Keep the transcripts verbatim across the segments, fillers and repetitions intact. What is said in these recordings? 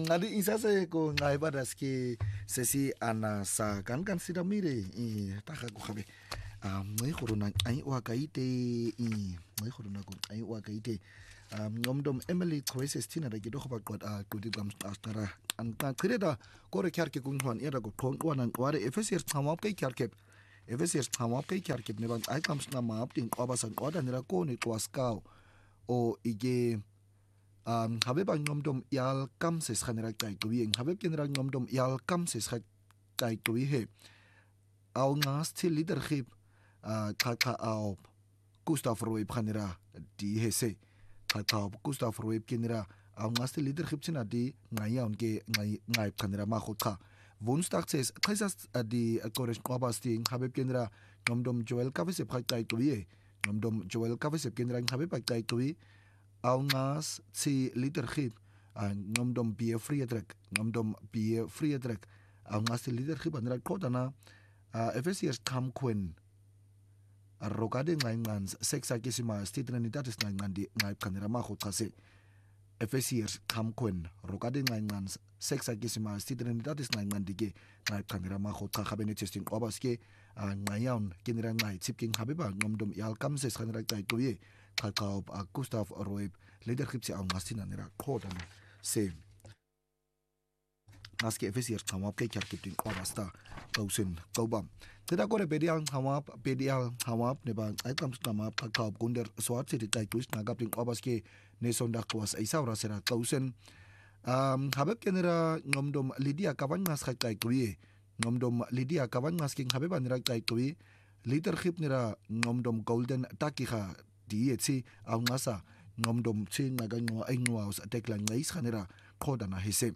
ngadi insase ko ngaiba daski sesi ana sa kan kan sida mire i taka ko khabe um ngai khuruna ai wa kaite i ngai khuruna ko ai wa kaite um ngomdom Emily Crisis tina da gido khoba qod a kudi gam astara an ta kreda ko re kyar ke kun hwan era ko thon wan ware efesier thamap kai kyar ke efesier thamap kai kyar ke ne ban ai kam sna map tin obasan oda nira ko ni twaskau o ige um habe ba ngomdom yal kam ses khanera kai to wi habe kenra ngomdom yal kam ses kha kai to wi he au ngas til leadership a kha au Gustav Roib khanera di hese kha Gustav Roib kenra au ngas til leadership china di ngai yaun ke ngai ngai khanera ma khotha Woensdag ses khaisas di koresh kwabasti habe kenra ngomdom Joel Kavesep kha kai to wi ngomdom Joel Kavesep kenra habe pa kai to wi au ngas si leadership ngomdom Bie Friedrich ngomdom Bie Friedrich au ngas si leadership anra kodana Efesiers kam kwen rokade ngai ngans sexa kisima stitrenitatis ngai ngandi ngai kanera ma khotase Efesiers kam kwen rokade ngai ngans sexa kisima stitrenitatis ngai ngandi ge ngai kanera ma khotha khabene testing obaske ngai yaun kinera ngai chipking habeba ngomdom yal kam ses khanera kai toye Kakao a Gustav Roib leadership si ang ngasina nira kodan se ngaske efesier thamap ke kyarkitin kwabasta kausen kaubam tida kore pedial thamap pedial thamap neba aikam thamap kakao gunder swat city tai twist nagapin kwabaske ne sonda kwas aisaura sera kausen um habeb kenera ngomdom Lydia kawan ngas kai twi ngomdom Lydia kawan ngas king habeba nira kai twi leadership nira ngomdom golden takiha di etsi au ngasa ngomdom chi ngagango ainwa us ateklan ngais khanera khodana hise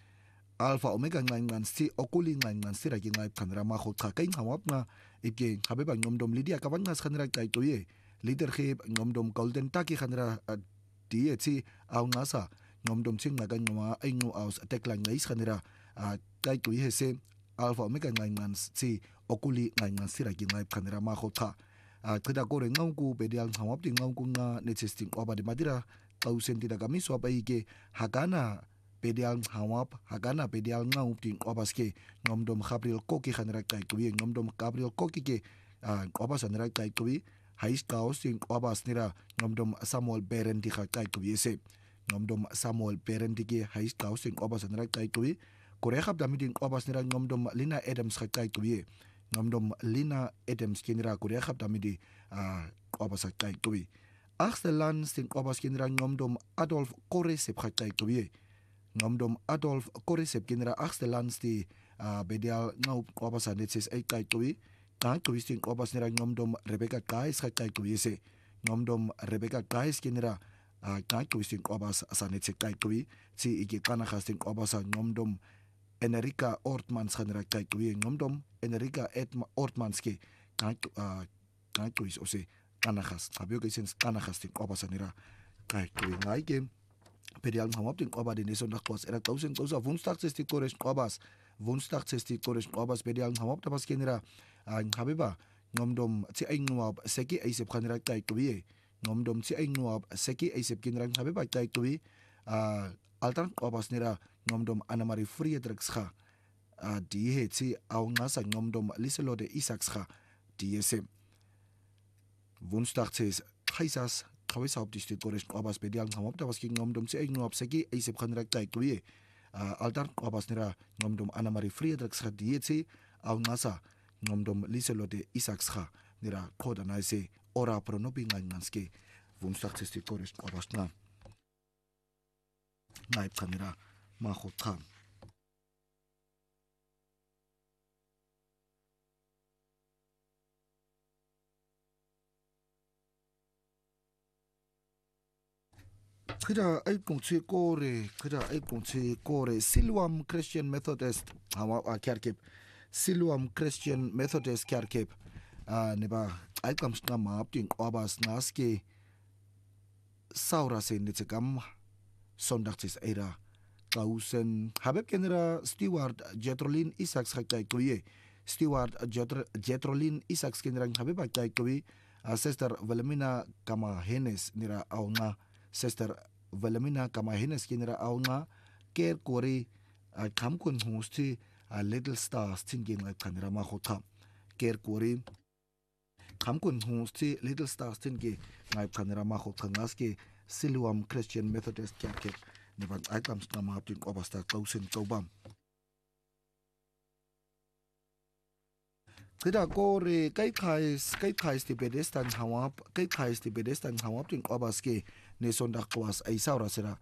alpha omega ngai ngan si okuli ngai ngan sira gi ngai khanera ma khotha kai ngawap na ike habeba ngomdom Lydia kawan ngas khanera kai toye leadership ngomdom golden taki khanera di etsi au ngasa ngomdom chi ngagango ainwa us ateklan ngais khanera kai toye hise alpha omega ngai ngan si okuli ngai ngan sira gi ngai khanera ma khotha a kada gore ngauku pedial thawap ting ngauku nga necessing oba de madira tausen tida kami so pai ke hakana pedial thawap hakana pedial ngau ting obaske ngomdom Gabriel Koki khanra kai tuwi ngomdom Gabriel Koki ke oba sanra kai tuwi hais kaos ting obas nira ngomdom Samuel Berendi kai tuwi se ngomdom Samuel Berendi ke hais kaos ting oba sanra kai tuwi kore khap damiting obas nira ngomdom Lina Adams kai tuwi ngomdom Lina Adams kinira kuria khap damidi a obasa kai tuwi Axtelan sing obas kinira ngomdom Adolf Koresep kai tuwi ngomdom Adolf Koresep kinira Axtelan sti bedial ngau obasa netses ai kai tuwi kai tuwi sing obas nira ngomdom Rebecca Guys kai tuwi se ngomdom Rebecca Guys kinira kai tuwi sing obas sanetse kai tuwi si iki kana khasting obasa ngomdom Enrica Ortmans khanra kai tuwi ngomdom Enrica Ortmans ke kai kai tuwi ose kanakhas abio ke sens kanakhas ting obasa nira kai tuwi ngai ke pedial hamap ting oba de neson dakwas era tausen tausa Woensdag sesti kores obas Woensdag sesti kores obas pedial hamap tapas kenira habeba ngomdom chi ainwab seki aisep khanra kai tuwi ngomdom chi ainwab seki aisep kinra habeba kai tuwi altan obas nira ngomdom Anna-Marie Friedrichs kha di he chi au ngasa ngomdom Liselode Isaacs kha di ese Woensdag ses khaisas khawisa op district kores obas pedial ngamop ta waski ngomdom chi ngop seki aisep khanrak tai tuwi altar obas nira ngomdom Anna-Marie Friedrichs kha di chi au ngasa ngomdom Liselode Isaacs kha nira khoda na se ora pronopi nganske Woensdag ses kores obas na ngai khanira ma khotha Kira ai pungchi kore kira ai pungchi kore Siloam Christian Methodist hawa Kharkiv Siloam Christian Methodist Kharkiv neba ai kam sta ma ting obas naske saura se nitzekam sondachtis era kausen habeb kenera Stewart Jetrolin Isaacs kai kuye Stewart Jetrolin Isaacs kenera habeb kai kuye sister Valemina Kamahenes nira aunga sister Valemina Kamahenes kinira aunga ker kori kam kun husti little stars tin gen ngai phanira ma khotha ker kori kam kun husti little stars tin ge ngai phanira ma khotha ngaske Siloam Christian Methodist Church ne ban ai kam sta ma tin obasta kausin kaubam Kida kore kai kais kai kais ti pedestan hawap kai kais ti pedestan hawap tin obaske ne sondak kwas ai saura sera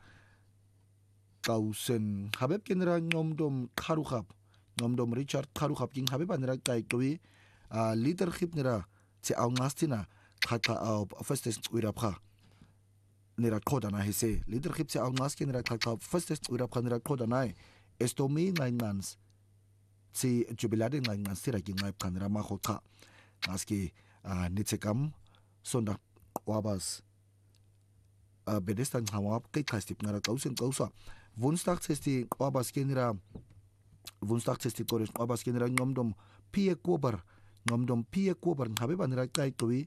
kausen habeb kinra ngomdom kharukhap ngomdom Richard kharukhap king habeb anra kai kwi a leadership nira che awngastina khata au first wirapha nira khoda na hise leadership che awngaske nira khata first wirapha nira khoda nai estomi nine months si jubilade ngai ngan sira ki ngai phanra ma khotha aski nichekam sondak wabas bedestan hawap kai khastip nara kausen kausa Woensdag is die Wabas Kenra Woensdag is die Kores Wabas Kenra ngomdom pie kober ngomdom pie kober habe banra kai kwi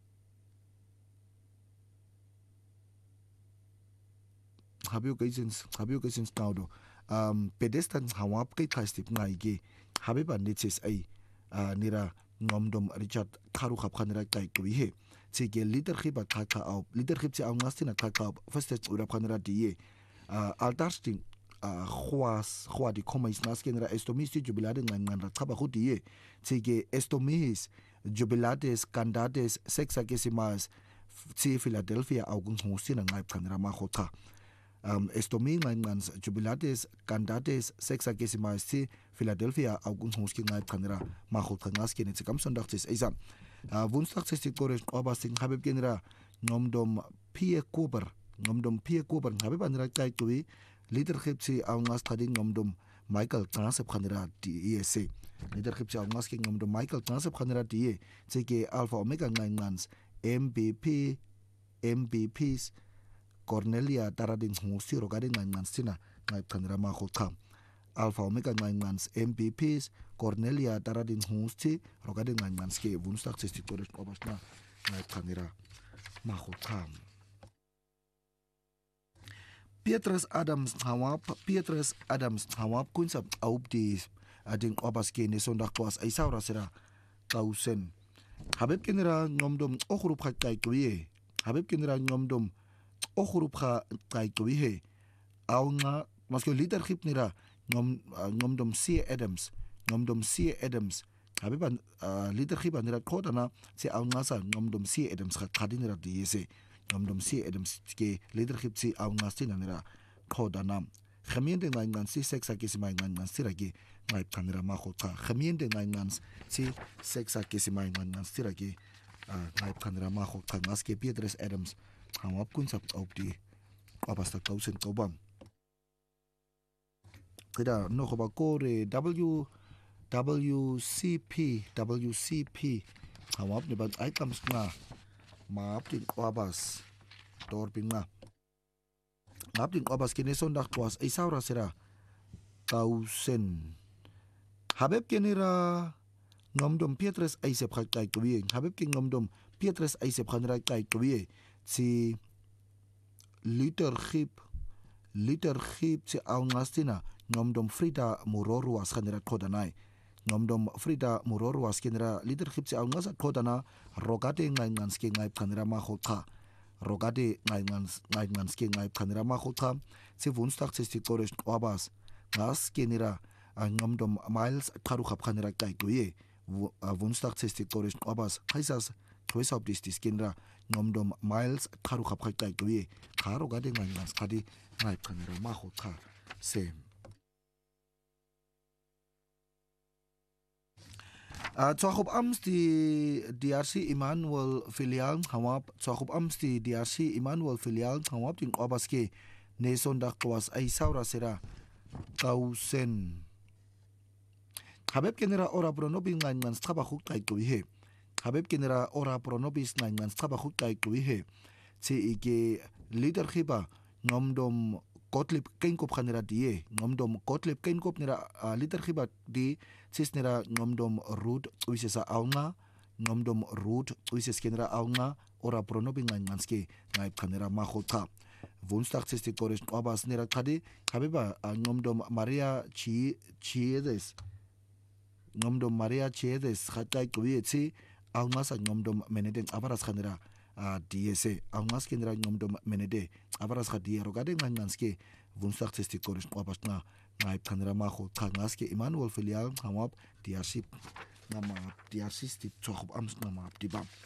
habe occasions habe occasions naudo um pedestan hawap kai khastip ngai ge habe ban niches ai nira ngomdom Richard Kharu khap khanra kai kwi he che ge leadership ba kha au leadership che awngastina kha kha first ura khanra die Uh, aldarsting uh, khwas khwa di komais naskenra estomis jubilade ngangan khaba khudie tsige estomis jubilades candades sexagesimas tsi Philadelphia augun hosina ngai phanra ma khotha um estomi ngangan jubilades candades sexagesimas tsi Philadelphia augun hoski ngai phanra ma khotha ngaskene tsikam sondachtes exam uh, Woensdag ist die Kores obasting habeb genera nomdom pie kober ngomdom pie kober habe banra kai kwi leadership si awngas thading ngomdom Michael Transep khanira di E S A leadership si awngas ke ngomdom Michael Transep khanira di che Alpha Omega nine months M B P M B Ps Cornelia Taradin husi rogading nine months tina ngai khanira ma khotha Alpha Omega nine months M B Ps Cornelia Taradin husi rogading nine months ke Woensdag ist die Kores obasna ngai khanira ma khotha Petrus Adams hawap Petrus Adams hawap kunsap aup di ading obaske ne sondak kwas ai saura sera kausen habeb kinra ngomdom okhrup kha kai kwi habeb kinra ngomdom okhrup kha kai kwi he awnga masko leadership nira ngom ngomdom C Adams ngomdom C Adams habeb leadership nira khodana se awnga sa ngomdom C Adams kha khadinira di se ngomdom C Adams ke leadership si awngastina nira khodana khamien de ngai ngan si sexa ke si mai ngan ngan siragi ngai phanira ma khotha khamien de ngai ngan si sexa ke si mai ngan ngan siragi ngai phanira ma khotha ngas ke Petrus Adams hawap kun sap opdi abasta kausen kobam kida no khoba kore W W C P W C P hawap ne ban items na maap din kwabas tor pinga maap din kwabas kine sondak kwas ay saura sira kausen habeb kenira ngomdom Petrus ay sep khay kwi habeb king ngomdom Petrus ay sep khanra kay kwi si leadership leadership si awngastina ngomdom Frida Mororu was khanra khodanai ngomdom Frida Mororu was kenira leadership si awngas khodana rogate ngai nganske ngai phanira ma khotha rogate ngai ngans ngai nganske ngai phanira ma khotha se Woensdag ist die Kores obas ngas kenira ngomdom Miles Kharu khap khanira kai kwi Woensdag ist die Kores obas khaisas choice of this kenira ngomdom Miles Kharu khap kai kwi kharo gade ngai ngans khadi ngai phanira ma khotha se Uh, Tswakhop Ams die D R C Emmanuel Filial hawap Tswakhop Ams die D R C Emmanuel Filial hawap ting obaske ne sondak kwas ay saura sera kausen habeb kenera ora pronobi ngan ngan skaba khuk kai kwi he habeb kenera ora pronobis ngan ngan skaba khuk kai kwi he che ige leader khiba ngomdom Gottlieb Keinkop khanera die ngomdom Gottlieb Keinkop nera leader khiba di sis nera ngomdom Root wisesa awnga ngomdom Root wises kenera awnga ora pronobi ngan nganske ngai khanera ma khotha Woensdag sestig korish nqwaba snera qhadi habiba nqomdom Maria Chi Chiedes nqomdom Maria Chiedes khata qwiyetsi awngasa nqomdom menede abaras khanera a D S A awungas kendra nqomdom menede abaras khadi rogade nqanqanske Woensdag sestig korish nqwaba sna ngai khanera macho qangaske Emmanuel Filial hamab diasip nama diasistip tsokhop ams nama dibam